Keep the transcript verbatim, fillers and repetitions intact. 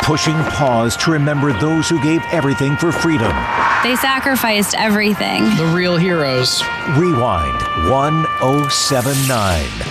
pushing pause to remember those who gave everything for freedom. They sacrificed everything. The real heroes. Rewind one oh seven nine.